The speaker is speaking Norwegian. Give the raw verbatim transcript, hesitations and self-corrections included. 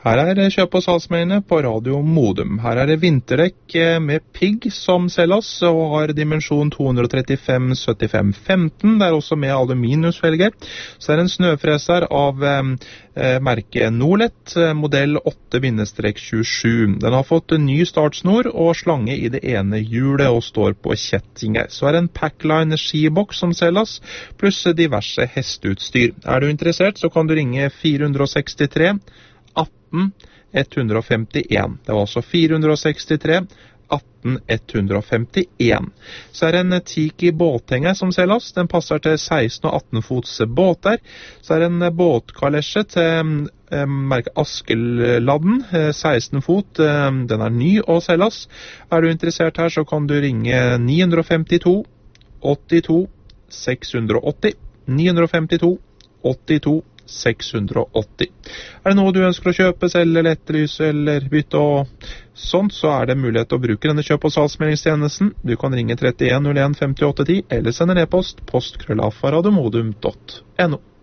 Her er kjøp- og salgsmeldingene på Radio Modum. Her er det vinterdekk med pigg som selges, og har dimensjon to trettifem syttifem femten. Det er også med aluminiumsfelger. Så er det en snøfreser av eh, merke Norlett, modell åtte tjuesju. Den har fått en ny startsnor og slange i det ene hjulet og står på kjettinger. Så er det en Packline skiboks som selges, pluss diverse hesteutstyr. Er du interessert, så kan du ringe fire seks tre atten ett femten. Det var altså fire seks tre atten ett femten. Så er det en Tiki båthenger som selges. Den passer til seksten og atten fots båter. Så er det en båtkalesje til eh, merke Askeladden, eh, seksten fot. Eh, den er ny og selges. Er du interessert her, så kan du ringe ni fem to åttito seks åtti. ni fem to åttito seks åtti. Er det noe du ønsker å kjøpe, selge, eller etterlyse eller bytte og sånt, så er det mulighet til å bruke denne kjøp- og salgsmeldingstjenesten. Du kan ringe trettien null en femtiåtte ti eller sende en e-post postkrøllafa radiomodum punktum no.